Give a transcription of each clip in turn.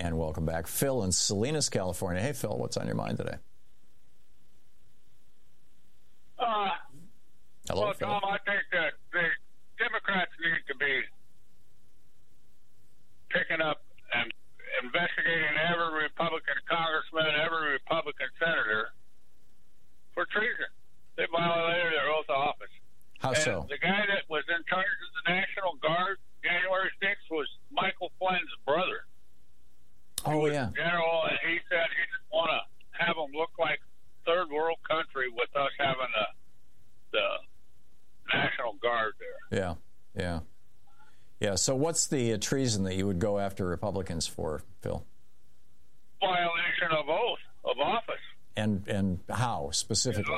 And welcome back. Phil in Salinas, California. Hey, Phil, what's on your mind today? Hello, well, Phil. Tom, I think that the Democrats need to be picking up and investigating every Republican congressman, every Republican senator for treason. They violated their oath of office. How so? The guy that was in charge of the National Guard January 6th was Michael Flynn's brother. Oh, yeah. General, and he said he didn't want to have them look like third world country with us having the National Guard there. Yeah. So what's the treason that you would go after Republicans for, Phil? Violation of oath of office. And how specifically?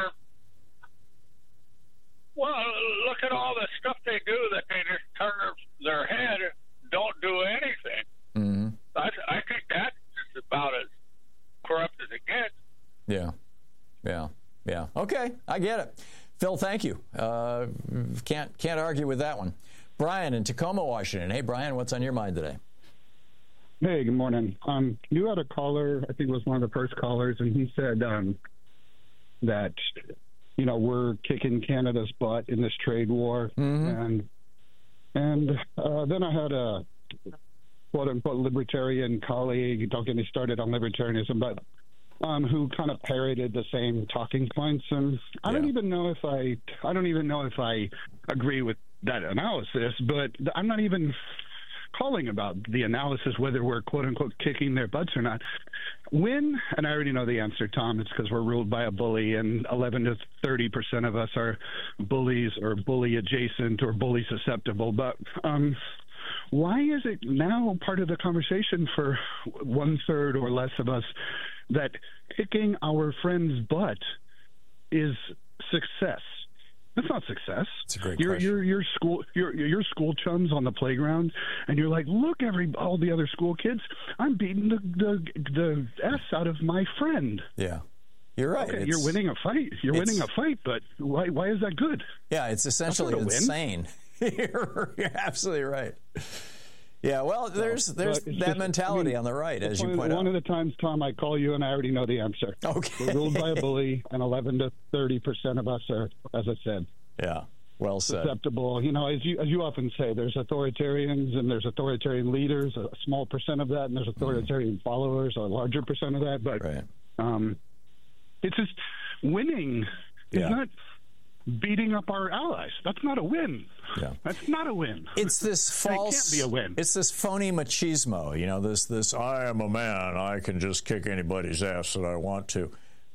Well, look at all the stuff they do that they just turn their head, don't do anything. Mm-hmm. I think that's just about as corrupt as it gets. Yeah. Okay, I get it. Phil, thank you. Can't argue with that one. Brian in Tacoma, Washington. Hey, Brian, what's on your mind today? Hey, good morning. You had a caller, I think it was one of the first callers, and he said that, we're kicking Canada's butt in this trade war. Mm-hmm. And then I had a quote-unquote libertarian colleague, don't get me started on libertarianism, but who kind of parroted the same talking points. And I don't even know if I agree with that analysis, but I'm not even calling about the analysis, whether we're quote-unquote kicking their butts or not. When, and I already know the answer, Tom, it's because we're ruled by a bully, and 11 to 30% of us are bullies or bully adjacent or bully susceptible. But why is it now part of the conversation for 1/3 or less of us that kicking our friend's butt is success? That's not success. It's a great question. Your school chums on the playground, and you're like, look, all the other school kids, I'm beating the S out of my friend. Yeah, you're right. Okay, you're winning a fight. You're winning a fight, but why is that good? Yeah, it's essentially insane. You're absolutely right. Yeah, well, there's that mentality on the right, as you point out. One of the times, Tom, I call you, and I already know the answer. Okay. We're ruled by a bully, and 11 to 30% of us are, as I said, well said, susceptible. As you often say, there's authoritarians and there's authoritarian leaders, a small percent of that, and there's authoritarian followers, a larger percent of that. But it's just winning is not beating up our allies. That's not a win. Yeah. That's not a win. It's this false. It can't be a win. It's this phony machismo. This I am a man. I can just kick anybody's ass that I want to.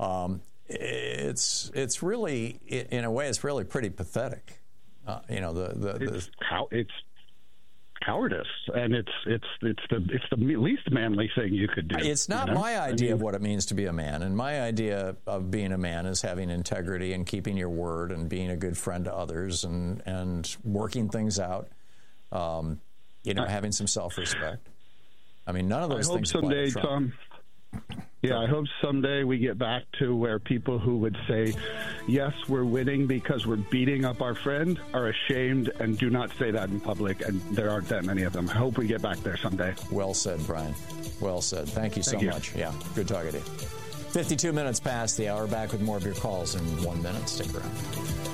It's really, in a way, it's really pretty pathetic. It's cowardice, and it's the least manly thing you could do. It's not my idea of what it means to be a man, and my idea of being a man is having integrity and keeping your word and being a good friend to others and working things out. Having some self-respect. I mean, none of those things apply to Trump. Tom. Yeah, I hope someday we get back to where people who would say, yes, we're winning because we're beating up our friend, are ashamed and do not say that in public, and there aren't that many of them. I hope we get back there someday. Well said, Brian. Well said. Thank you so much. Yeah, good talking to you. 52 minutes past the hour. Back with more of your calls in 1 minute. Stick around.